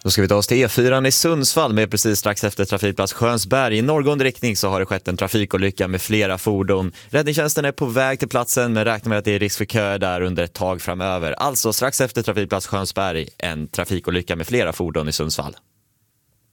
Då ska vi ta oss till E4 i Sundsvall med precis strax efter trafikplats Skönsberg. I norrgående riktning så har det skett en trafikolycka med flera fordon. Räddningstjänsten är på väg till platsen men räknar med att det är risk för köer där under ett tag framöver. Alltså strax efter trafikplats Skönsberg, en trafikolycka med flera fordon i Sundsvall.